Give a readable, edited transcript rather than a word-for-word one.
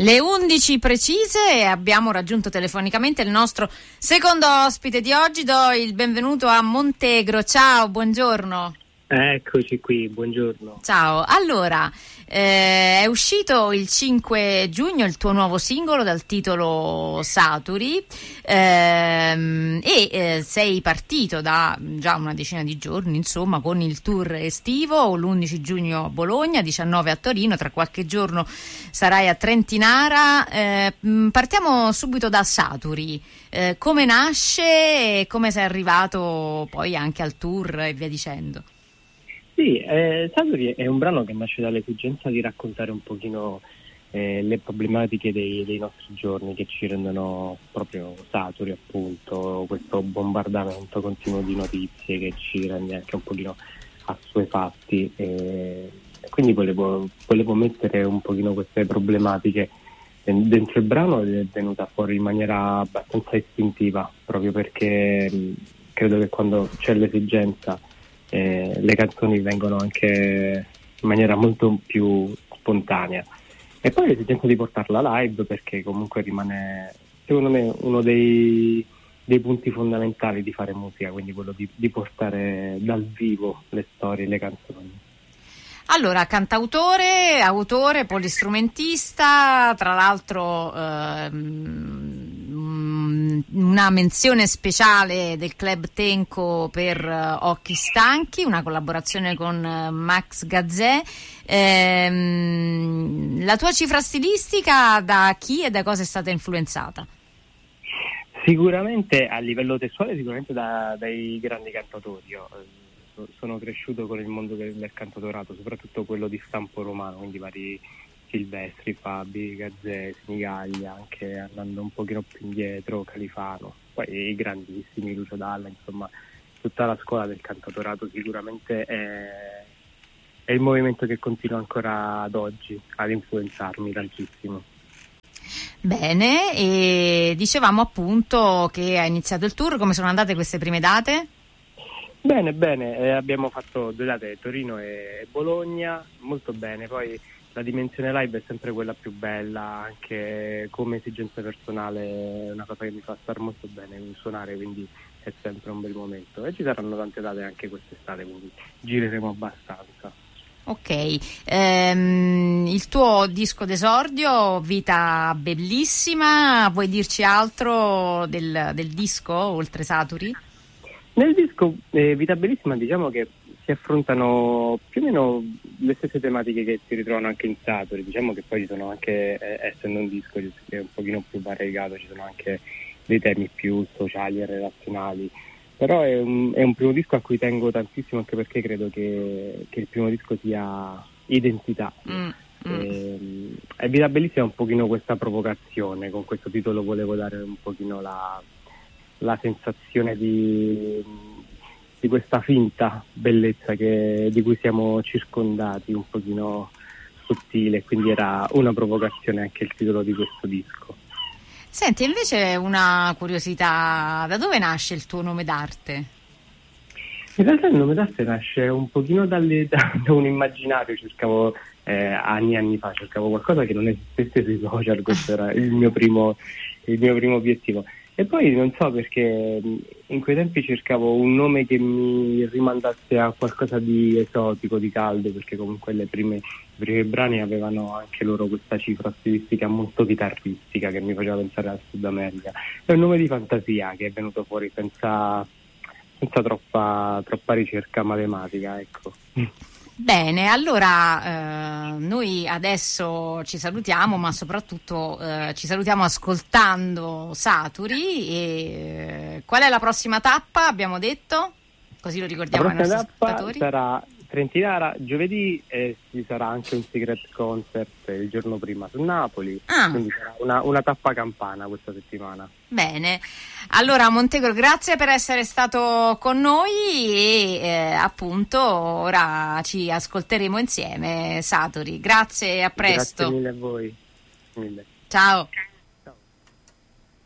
Le 11 precise e abbiamo raggiunto telefonicamente il nostro secondo ospite di oggi. Do il benvenuto a Montegro. Ciao, buongiorno. Eccoci qui, buongiorno. Ciao, allora, è uscito il 5 giugno il tuo nuovo singolo dal titolo Saturi e sei partito da già una decina di giorni, insomma, con il tour estivo, l'11 giugno a Bologna, 19 a Torino, tra qualche giorno sarai a Trentinara. Partiamo subito da Saturi. Come nasce e come sei arrivato poi anche al tour e via dicendo? Sì, Saturi è un brano che nasce dall'esigenza di raccontare un pochino le problematiche dei nostri giorni che ci rendono proprio saturi, appunto, questo bombardamento continuo di notizie che ci rende anche un pochino assuefatti, quindi volevo mettere un pochino queste problematiche dentro il brano ed è venuta fuori in maniera abbastanza istintiva, proprio perché credo che quando c'è l'esigenza le canzoni vengono anche in maniera molto più spontanea, e poi l'esigenza di portarla live perché comunque rimane secondo me uno dei punti fondamentali di fare musica, quindi quello di portare dal vivo le storie, le canzoni. Allora, cantautore, autore, polistrumentista, tra l'altro una menzione speciale del Club Tenco per Occhi Stanchi, una collaborazione con Max Gazzè. La tua cifra stilistica da chi e da cosa è stata influenzata? Sicuramente a livello testuale, sicuramente dai grandi cantautori. Io sono cresciuto con il mondo del cantautorato, soprattutto quello di stampo romano, quindi vari Silvestri, Fabi, Gazzè, Sinigaglia, anche andando un pochino più indietro, Califano, poi i grandissimi, Lucio Dalla, insomma tutta la scuola del cantautorato sicuramente è il movimento che continua ancora ad oggi ad influenzarmi tantissimo. Bene, e dicevamo appunto che hai iniziato il tour. Come sono andate queste prime date? Bene, abbiamo fatto 2 date, Torino e Bologna, molto bene. Poi la dimensione live è sempre quella più bella, anche come esigenza personale, è una cosa che mi fa star molto bene suonare, quindi è sempre un bel momento. E ci saranno tante date anche quest'estate, quindi gireremo abbastanza. Ok, il tuo disco d'esordio, Vita Bellissima, vuoi dirci altro del disco, oltre Saturi? Nel disco Vita Bellissima diciamo che si affrontano più o meno le stesse tematiche che si ritrovano anche in Saturi, diciamo che poi ci sono anche, essendo un disco che è un pochino più variegato, ci sono anche dei temi più sociali e relazionali, però è un primo disco a cui tengo tantissimo, anche perché credo che il primo disco sia identità. E Vita Bellissima è un pochino questa provocazione, con questo titolo volevo dare un pochino la sensazione di questa finta bellezza di cui siamo circondati, un pochino sottile, quindi era una provocazione anche il titolo di questo disco. Senti, invece una curiosità, da dove nasce il tuo nome d'arte? In realtà il nome d'arte nasce un pochino da un immaginario, cercavo anni fa, cercavo qualcosa che non esistesse sui social, questo era il mio primo obiettivo. E poi non so perché in quei tempi cercavo un nome che mi rimandasse a qualcosa di esotico, di caldo, perché comunque i primi brani avevano anche loro questa cifra stilistica molto chitarristica che mi faceva pensare al Sud America. È un nome di fantasia che è venuto fuori senza troppa ricerca matematica, ecco. Bene, allora noi adesso ci salutiamo, ma soprattutto ci salutiamo ascoltando Saturi. E qual è la prossima tappa, abbiamo detto? Così lo ricordiamo ai nostri ascoltatori. Sarà Trentinara giovedì e ci sarà anche un secret concert il giorno prima su Napoli, quindi sarà una tappa campana questa settimana. Bene, allora Montegro, grazie per essere stato con noi e appunto ora ci ascolteremo insieme Saturi. Grazie e a presto. Grazie mille a voi. Mille. Ciao.